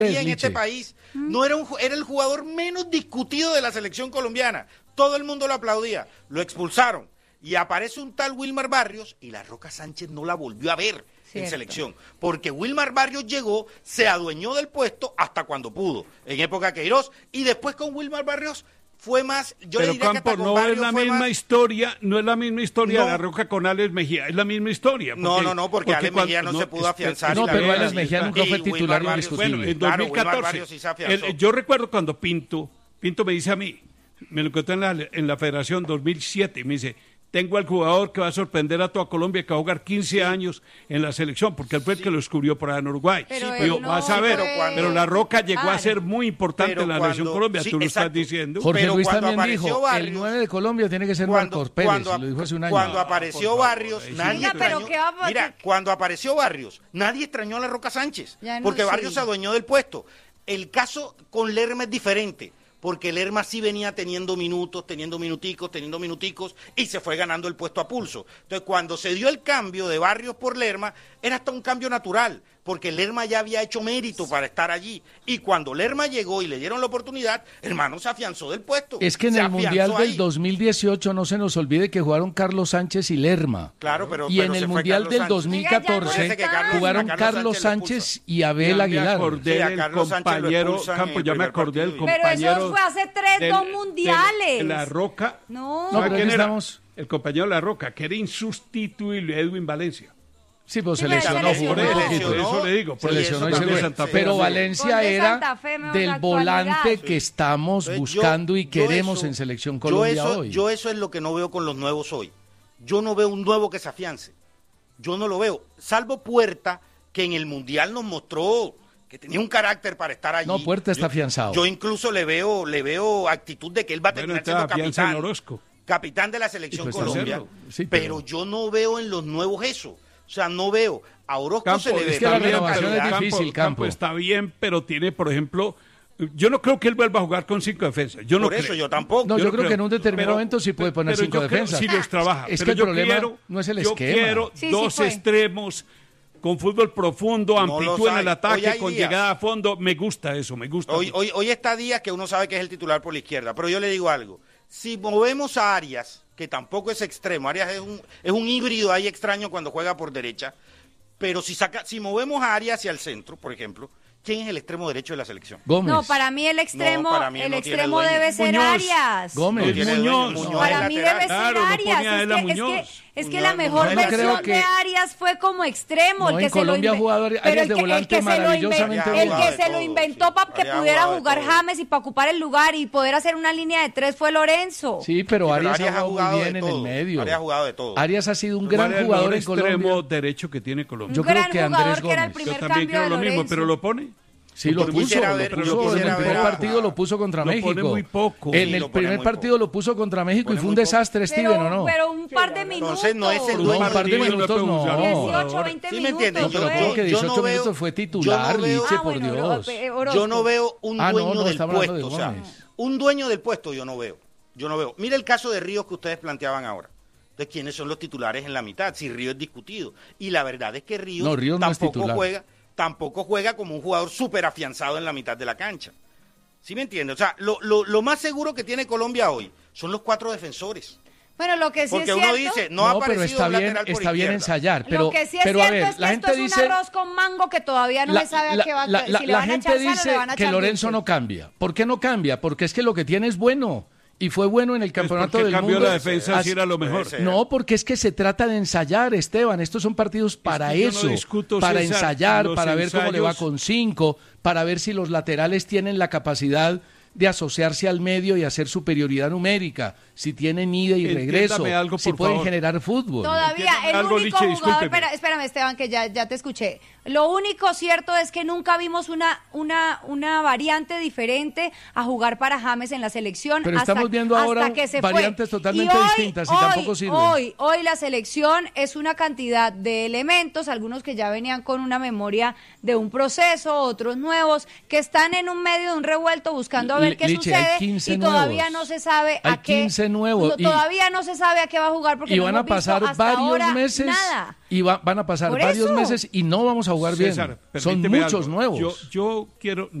en este país. No era era el jugador menos discutido de la selección colombiana. Todo el mundo lo aplaudía. Lo expulsaron. Y aparece un tal Wilmar Barrios y la Roca Sánchez no la volvió a ver en selección. Porque Wilmar Barrios llegó, se adueñó del puesto hasta cuando pudo, en época Queiroz. Y después con Wilmar Barrios fue más, pero le diría Campo, que no es la misma historia, no es la misma historia La Roca con Alex Mejía, es la misma historia. Porque Alex Mejía no se pudo afianzar. No, pero Alex Mejía nunca fue titular indiscutible. Bueno, en 2014, yo recuerdo cuando Pinto me dice a mí, me lo encontré en la Federación 2007, y me dice, tengo al jugador que va a sorprender a toda Colombia, que va a jugar 15 años en la selección, porque él fue el que lo descubrió por allá en Uruguay. Vas a ver, pero La Roca llegó a ser muy importante en la selección Colombia, tú lo estás diciendo. Jorge Luis también dijo, Barrios, el 9 de Colombia tiene que ser Marcos Pérez, lo dijo hace un año. Cuando apareció Barrios, nadie extrañó. Cuando apareció Barrios, nadie extrañó a La Roca Sánchez, porque Barrios se adueñó del puesto. El caso con Lerma es diferente, porque Lerma sí venía teniendo minutos, teniendo minuticos, y se fue ganando el puesto a pulso. Entonces, cuando se dio el cambio de Barrios por Lerma, era hasta un cambio natural, porque Lerma ya había hecho mérito para estar allí. Y cuando Lerma llegó y le dieron la oportunidad, hermano, se afianzó del puesto. Es que en el Mundial del 2018, no se nos olvide que jugaron Carlos Sánchez y Lerma. Claro, y en el Mundial del 2014 jugaron Carlos Sánchez y Abel Aguilar. Ya me acordé del compañero. Pero eso fue hace 2 mundiales. La Roca. No, pero quién era? El compañero de La Roca, que era insustituible, Edwin Valencia. Sí, pues se lesionó. Por eso le digo. Se lesionó y se pero Valencia era del volante que estamos buscando y queremos en Selección Colombia hoy. Yo eso es lo que no veo con los nuevos hoy. Yo no veo un nuevo que se afiance. Yo no lo veo. Salvo Puerta, que en el Mundial nos mostró que tenía un carácter para estar allí. No, Puerta está afianzado. Yo incluso le veo actitud de que él va a terminar siendo capitán de la Selección Colombia. Pero yo no veo en los nuevos eso. O sea, no veo. A Orozco se le ve. Es que la renovación es difícil, Campo. Está bien, pero tiene, por ejemplo, yo no creo que él vuelva a jugar con 5 defensas. Yo no por eso creo. Yo tampoco. No, yo creo que en un determinado momento sí puede poner 5 defensas. Sí los trabaja. Es que el problema no es el esquema. Yo quiero 2 extremos con fútbol profundo, amplitud en el ataque, con llegada a fondo. Me gusta eso, me gusta. Hoy está Díaz, que uno sabe que es el titular por la izquierda, pero yo le digo algo. Si movemos a Arias, que tampoco es extremo, Arias es un híbrido ahí extraño cuando juega por derecha, pero si movemos a Arias hacia el centro, por ejemplo, ¿quién es el extremo derecho de la selección? Gómez. No, para mí el extremo, debe ser Muñoz. Arias. Gómez. Muñoz. Para mí debe ser Arias. Es que la mejor versión de Arias fue como extremo. No, el que en Colombia ha jugado Arias de volante maravillosamente. El que se lo inventó para que pudiera jugar James y para ocupar el lugar y poder hacer una línea de 3 fue Lorenzo. Sí, pero Arias ha jugado muy bien en el medio. Arias ha jugado de todo. Arias ha sido un gran jugador en Colombia. Extremo derecho que tiene Colombia. Yo creo que Andrés Gómez. Yo también creo lo mismo, pero lo pone. Sí, lo puso, en el primer partido lo puso contra México. Pone muy poco. En el primer partido lo puso contra México y fue un desastre, Steven, ¿o no? Pero un par de minutos. Entonces no es el un par de minutos, no. 18, 20 ¿Sí me entiendes? No, pero creo que 18 minutos fue titular, Liche, por Dios. Yo no veo un dueño del puesto, o sea, un dueño del puesto yo no veo. Mira el caso de Ríos que ustedes planteaban ahora. Entonces, ¿quiénes son los titulares en la mitad? Si Ríos es discutido. Y la verdad es que Ríos tampoco juega como un jugador súper afianzado en la mitad de la cancha. ¿Sí me entiendes? O sea, lo más seguro que tiene Colombia hoy son los 4 defensores. Bueno, lo que sí porque es uno cierto, dice, no ha aparecido pero lateral por está bien ensayar, lo que sí es pero cierto a ver, es que la esto gente es dice, un arroz con mango que todavía no se sabe a qué va a si le van a echar sal o le van a echar que Lorenzo dulce. no cambia. ¿Por qué no cambia? Porque es que lo que tiene es bueno. Y fue bueno en el campeonato del mundo. Cambió la defensa, sí era lo mejor. No, porque es que se trata de ensayar, Esteban. Estos son partidos para eso, para ensayar, para ver cómo le va con 5, para ver si los laterales tienen la capacidad de asociarse al medio y hacer superioridad numérica, si tienen ida y regreso, si pueden generar fútbol. Todavía el único jugador, espérame Esteban, que ya te escuché. Lo único cierto es que nunca vimos una variante diferente a jugar para James en la selección. Pero estamos viendo ahora variantes totalmente distintas y tampoco sirven. Hoy la selección es una cantidad de elementos, algunos que ya venían con una memoria de un proceso, otros nuevos, que están en un medio de un revuelto buscando a ver qué sucede y todavía no se sabe a qué. 15 nuevos. Todavía no se sabe a qué va a jugar porque y van a pasar varios meses. Nada. Y van a pasar varios meses y no vamos a jugar bien. Son muchos nuevos. Yo quiero